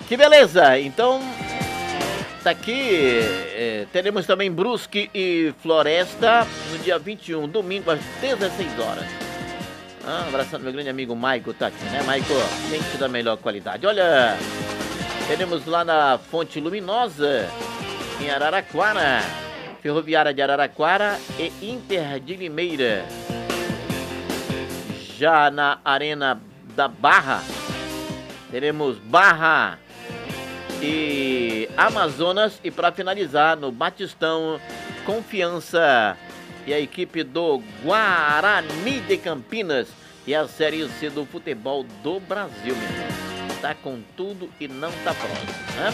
Que beleza! Então, tá aqui, teremos também Brusque e Floresta no dia 21, domingo, às 16 horas. Abraçando meu grande amigo Maico, tá aqui, né, Maico? Gente da melhor qualidade. Olha, teremos lá na Fonte Luminosa, em Araraquara, Ferroviária de Araraquara e Inter de Limeira. Já na Arena da Barra, teremos Barra e Amazonas. E para finalizar, no Batistão, Confiança e a equipe do Guarani de Campinas. E a Série C do futebol do Brasil, meu irmão. Tá com tudo e não tá próximo, né?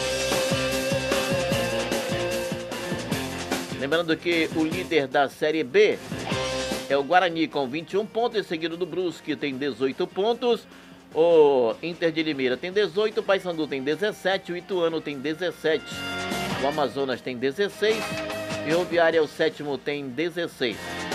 Lembrando que o líder da Série B é o Guarani com 21 pontos, seguido do Brusque tem 18 pontos. O Inter de Limeira tem 18, o Paysandu tem 17, o Ituano tem 17, o Amazonas tem 16, Ferroviária, o sétimo, tem 16.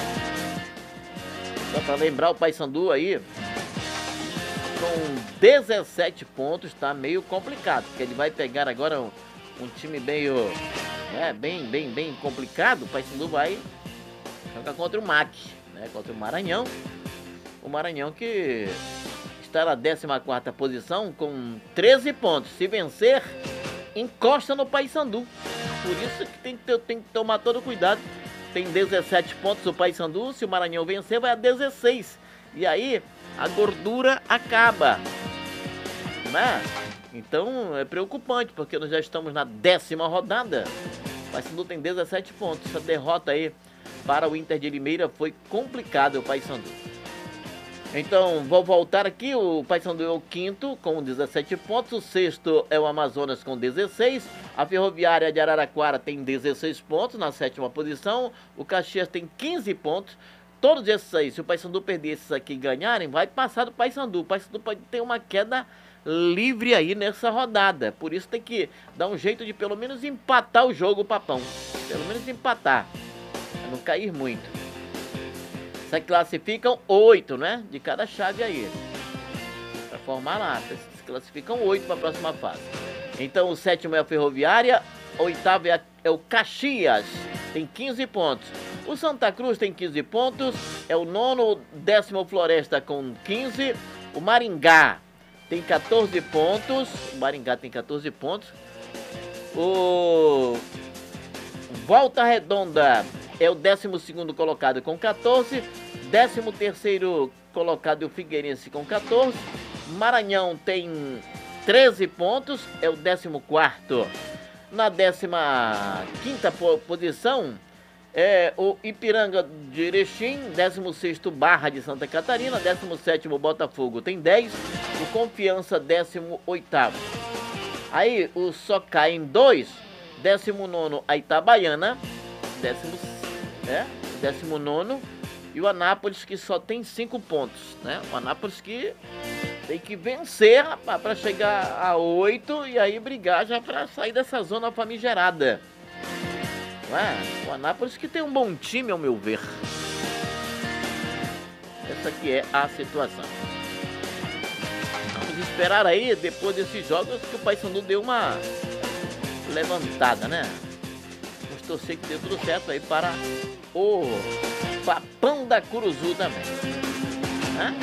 Só para lembrar, o Paysandu aí, com 17 pontos, tá meio complicado, porque ele vai pegar agora um time meio, bem complicado. O Paysandu vai jogar contra o MAC, né, contra o Maranhão. O Maranhão que está na 14ª posição com 13 pontos. Se vencer, encosta no Paysandu. Por isso que tem que tomar todo cuidado. Tem 17 pontos o Paysandu. Se o Maranhão vencer, vai a 16. E aí, a gordura acaba, né? Então, é preocupante, porque nós já estamos na 10ª rodada. O Paysandu tem 17 pontos. Essa derrota aí para o Inter de Limeira foi complicada, o Paysandu. Então, vou voltar aqui. O Paysandu é o quinto com 17 pontos. O sexto é o Amazonas com 16. A Ferroviária de Araraquara tem 16 pontos na 7ª posição. O Caxias tem 15 pontos. Todos esses aí, se o Paysandu perder esses aqui e ganharem, vai passar do Paysandu. O Paysandu pode ter uma queda livre aí nessa rodada. Por isso tem que dar um jeito de pelo menos empatar o jogo, Papão. Pelo menos empatar, pra não cair muito. Se classificam 8, né? De cada chave aí. Para formar lá. Se classificam 8 para a próxima fase. Então o sétimo é a Ferroviária. O oitavo é o Caxias. Tem 15 pontos. O Santa Cruz tem 15 pontos. É o nono. O 10º Floresta com 15. O Maringá tem 14 pontos. O Maringá tem 14 pontos. O Volta Redonda é o 12º colocado com 14. 13º colocado é o Figueirense com 14. Maranhão tem 13 pontos, é o 14º. Na 15ª posição é o Ipiranga de Erechim. 16º Barra de Santa Catarina. 17º Botafogo tem 10. O Confiança 18º. Aí o só cai em 2. 19º a Itabaiana. 19º. E o Anápolis, que só tem 5 pontos, né? O Anápolis que tem que vencer para chegar a 8 e aí brigar já para sair dessa zona famigerada. Não é? O Anápolis que tem um bom time, ao meu ver. Essa aqui é a situação. Vamos esperar aí, depois desses jogos, que o Paysandu deu uma levantada, né? Vamos torcer que dê tudo certo aí para o Papão da Curuzu também. Hã?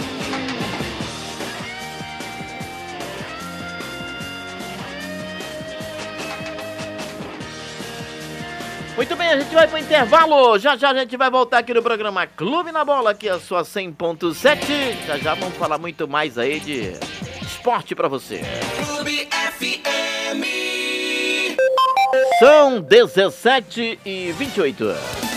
Muito bem, a gente vai para o intervalo. Já a gente vai voltar aqui no programa Clube na Bola, aqui a sua 100.7. Já vamos falar muito mais aí de esporte para você. Clube FM. São 17h28.